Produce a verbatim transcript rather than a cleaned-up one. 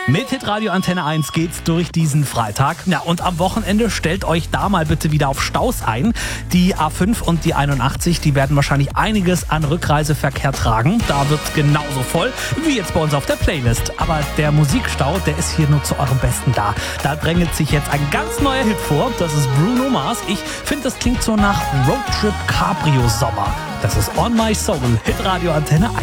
Mit Hitradio Antenne eins geht's durch diesen Freitag. Ja, und am Wochenende stellt euch da mal bitte wieder auf Staus ein. Die A fünf und die einundachtzig, die werden wahrscheinlich einiges an Rückreiseverkehr tragen. Da wird's genauso voll wie jetzt bei uns auf der Playlist. Aber der Musikstau, der ist hier nur zu eurem Besten da. Da drängelt sich jetzt ein ganz neuer Hit vor. Das ist Bruno Mars. Ich finde, das klingt so nach Roadtrip Cabrio Sommer. Das ist On My Soul, Hitradio Antenne eins.